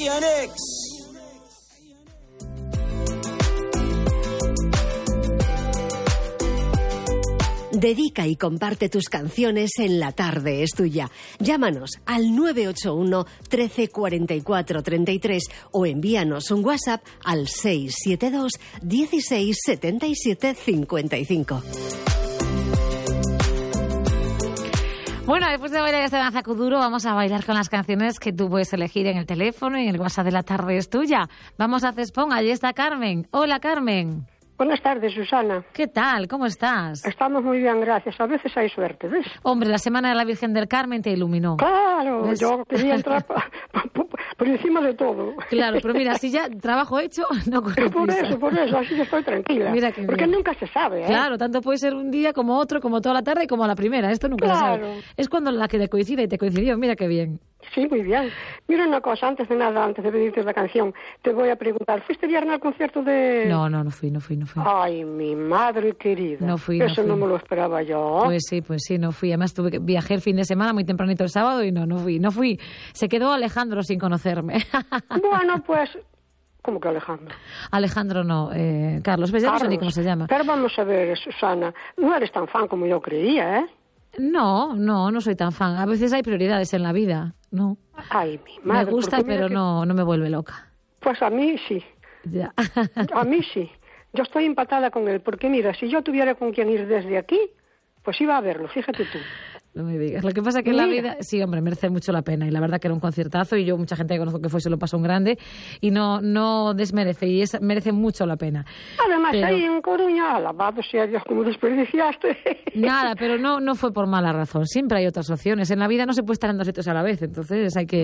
INX. Dedica y comparte tus canciones en La Tarde es Tuya. Llámanos al 981 13 44 33 o envíanos un WhatsApp al 672 16 77 55. Bueno, después de bailar este danza kuduro, vamos a bailar con las canciones que tú puedes elegir en el teléfono y en el WhatsApp de La Tarde es Tuya. Vamos a Cespón, allí está Carmen. Hola, Carmen. Buenas tardes, Susana. ¿Qué tal? ¿Cómo estás? Estamos muy bien, gracias. A veces hay suerte, ¿ves? Hombre, la Semana de la Virgen del Carmen te iluminó. Claro, ¿ves? Yo quería entrar por encima de todo. Claro, pero mira, si ya trabajo hecho, no corro prisa. Por eso, así estoy tranquila. Mira que porque bien. nunca se sabe, ¿eh? Claro, tanto puede ser un día como otro, como toda la tarde, como la primera. Esto nunca se sabe. Es cuando la que te coincide y te coincidió. Mira qué bien. Sí, muy bien. Mira una cosa, antes de nada, antes de pedirte la canción, te voy a preguntar, ¿fuiste viernes al concierto de...? No fui. Ay, mi madre querida. No fui. Eso no me lo esperaba yo. Pues sí, no fui. Además viajé el fin de semana muy tempranito el sábado y no fui. Se quedó Alejandro sin conocerme. Bueno, pues... ¿Cómo que Alejandro? Alejandro no, Carlos. ¿Ves? Ya no sé ni cómo se llama. Pero vamos a ver, Susana, no eres tan fan como yo creía, ¿eh? No soy tan fan. A veces hay prioridades en la vida, ¿no? Ay, mi madre. Me gusta, pero no me vuelve loca. Pues a mí sí. Ya. A mí sí. Yo estoy empatada con él, porque mira, si yo tuviera con quien ir desde aquí, pues iba a verlo, fíjate tú. No me digas. Lo que pasa es que la vida, sí, hombre, merece mucho la pena. Y la verdad que era un conciertazo y yo, mucha gente que conozco que fue, se lo pasó un grande y no desmerece y merece mucho la pena. Además, ahí en Coruña, alabado sea Dios, como desperdiciaste. Nada, pero no fue por mala razón. Siempre hay otras opciones. En la vida no se puede estar en dos sitios a la vez. Entonces hay que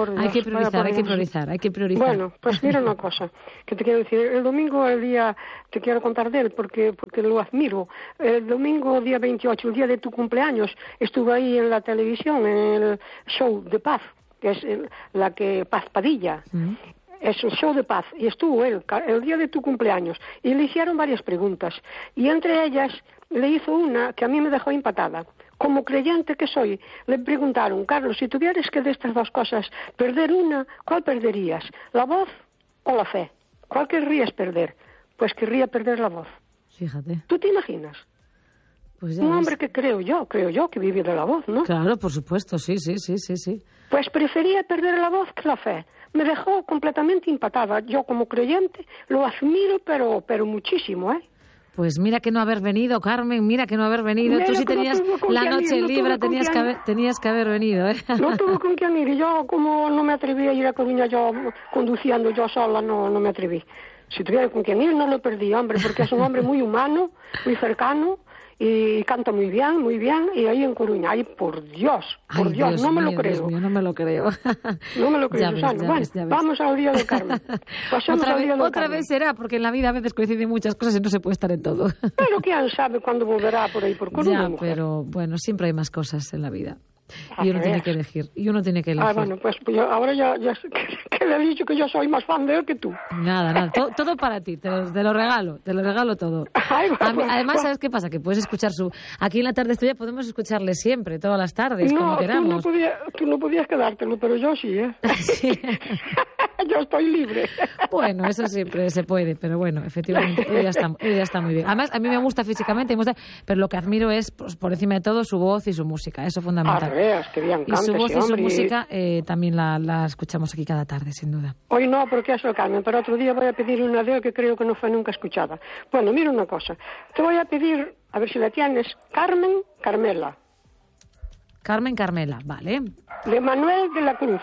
priorizar. Bueno, pues mira una cosa que te quiero decir. El domingo, te quiero contar de él porque lo admiro. El domingo, día 28, el día de tu cumpleaños, estuve ahí en la televisión, en el show de Paz, que es Paz Padilla. Es un show de Paz, y estuvo él el día de tu cumpleaños, y le hicieron varias preguntas, y entre ellas le hizo una que a mí me dejó empatada. Como creyente que soy, le preguntaron, Carlos, si tuvieras que de estas dos cosas perder una, ¿cuál perderías? ¿La voz o la fe? ¿Cuál querrías perder? Pues querría perder la voz. Fíjate. ¿Tú te imaginas? Pues un hombre que creo yo, que vive de la voz, ¿no? Claro, por supuesto, sí. Pues prefería perder la voz que la fe. Me dejó completamente empatada. Yo como creyente lo admiro, pero muchísimo, ¿eh? Pues mira que no haber venido, Carmen, mira que no haber venido. Tú sí tenías la noche libre, tenías que haber venido, ¿eh? No tuve con quién ir, y yo como no me atreví a ir a Coruña, yo conduciendo yo sola, no me atreví. Si tuviera con quién ir, no lo perdí, hombre, porque es un hombre muy humano, muy cercano, y canta muy bien, y ahí en Coruña, ay, por Dios, no me lo creo. Dios mío, no me lo creo. No me lo creo, Susana. Bueno, vamos al día de Carmen. Otra vez será, porque en la vida a veces coinciden muchas cosas y no se puede estar en todo. Pero quién sabe cuándo volverá por ahí, por Coruña. Ya, pero bueno, siempre hay más cosas en la vida. Y uno tiene que elegir. Bueno, pues yo ahora ya que le he dicho que yo soy más fan de él que tú. Nada, todo para ti, te lo regalo todo. Ay, además, ¿sabes qué pasa? Que puedes escuchar aquí en La Tarde Estudia podemos escucharle siempre, todas las tardes, como queramos. Tú no podías quedártelo, pero yo sí, ¿eh? Sí. Yo estoy libre. Bueno, eso siempre se puede, pero bueno, efectivamente, ella está muy bien. Además, a mí me gusta físicamente, pero lo que admiro es, pues, por encima de todo, su voz y su música, eso es fundamental. Que bien y su voz y su música también la escuchamos aquí cada tarde, sin duda. Hoy no, porque eso, Carmen, pero otro día voy a pedir una de él que creo que no fue nunca escuchada. Bueno, mira una cosa, te voy a pedir, a ver si la tienes, Carmen Carmela. Carmen Carmela, vale. De Manuel de la Cruz.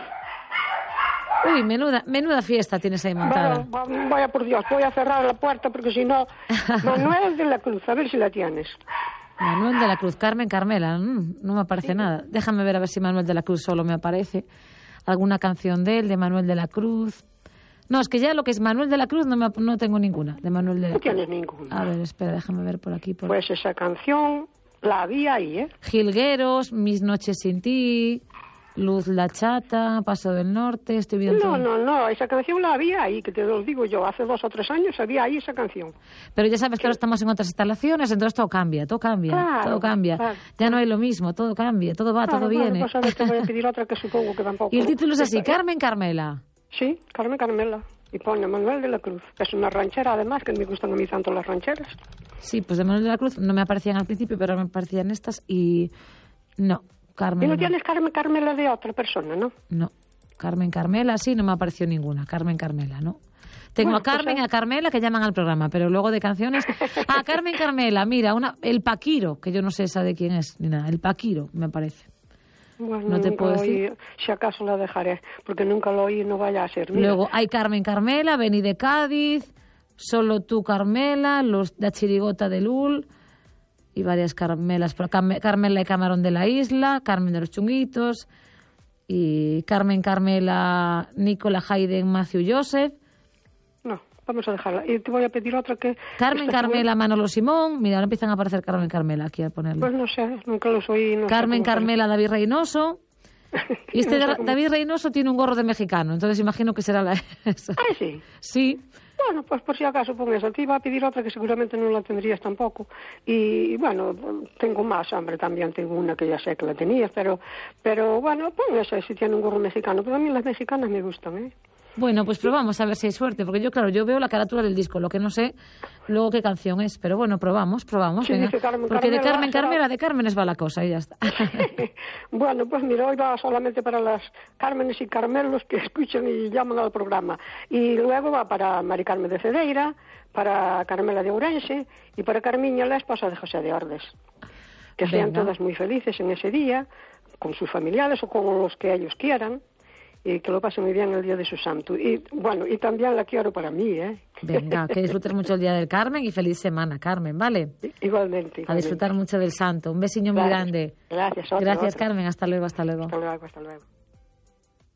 Uy, menuda fiesta tienes ahí montada. Vaya por Dios, voy a cerrar la puerta porque si no... Manuel de la Cruz, a ver si la tienes. Manuel de la Cruz, Carmen Carmela, no me aparece nada. Déjame ver a ver si Manuel de la Cruz solo me aparece. Alguna canción de él, de Manuel de la Cruz. No, es que ya lo que es Manuel de la Cruz no tengo ninguna, de Manuel de la Cruz. No tienes ninguna. A ver, espera, déjame ver por aquí. Pues esa canción la había ahí, ¿eh? Jilgueros, Mis noches sin ti... Luz la Chata, Paso del Norte, estoy viendo... No, esa canción la había ahí, que te lo digo yo, hace 2 o 3 años había ahí esa canción. Pero ya sabes que ahora estamos en otras instalaciones, entonces todo cambia. Claro. Ya no hay lo mismo, todo cambia, todo va, todo viene. Pues a ver, te voy a pedir otra que supongo que tampoco... Y el título es así, Carmen Carmela. Sí, Carmen Carmela. Y pone Manuel de la Cruz. Es una ranchera, además, que me gustan a mí tanto las rancheras. Sí, pues de Manuel de la Cruz no me aparecían al principio, pero me aparecían estas y... No, Carmen... Y no tienes Carmen Carmela de otra persona, ¿no? No, Carmen Carmela, sí, no me apareció ninguna. Carmen Carmela, ¿no? Tengo Bueno, a Carmen pues, y a Carmela que llaman al programa, pero luego de canciones... Ah, Carmen Carmela, mira, el Paquiro, que yo no sé esa de quién es, ni nada. El Paquiro, me parece. Bueno, No te nunca puedo lo decir. oí, si acaso la dejaré, porque nunca lo oí y no vaya a ser. Mira. Luego hay Carmen Carmela, Beni de Cádiz, Solo tú Carmela, la Chirigota de Lul y varias Carmelas. Carmela y Camarón de la Isla, Carmen de los Chunguitos y Carmen Carmela, Nicola Hayden, Matthew Joseph. No, vamos a dejarla. Y te voy a pedir otra que... Carmen Carmela, Manolo Simón. Mira, ahora empiezan a aparecer Carmen Carmela aquí a ponerlo. Pues no sé, nunca los oí. No Carmen sé cómo Carmela, David Reynoso. Y este No sé cómo- David Reynoso tiene un gorro de mexicano, entonces imagino que será esa. Ah, sí. Sí. Bueno, pues por si acaso pon esa. Te iba a pedir otra que seguramente no la tendrías tampoco. Y bueno, tengo más, hombre, también tengo una que ya sé que la tenías, pero bueno, pon esa si tiene un gorro mexicano. Pero a mí las mexicanas me gustan, ¿eh? Bueno, pues probamos a ver si hay suerte, porque yo, claro, yo veo la carátula del disco, lo que no sé luego qué canción es, pero bueno, probamos, Sí, venga. dice Carmen Porque de Carmela, Carmen, de Cármenes va la cosa y ya está. Bueno, pues mira, hoy va solamente para las Cármenes y Carmelos que escuchan y llaman al programa. Y luego va para Mari Carmen de Cedeira, para Carmela de Ourense y para Carmiña, la esposa de José de Ordes. Que sean Venga. todas muy felices en ese día, con sus familiares o con los que ellos quieran, y que lo pasen muy bien el día de su santo. Y bueno, y también la quiero para mí, ¿eh? Venga, que disfrutes mucho el día del Carmen y feliz semana, Carmen, ¿vale? Igualmente. A disfrutar mucho del santo. Un besiño muy Gracias. grande. Gracias, Gracias, Carmen. Hasta luego, hasta luego. Hasta luego, hasta luego.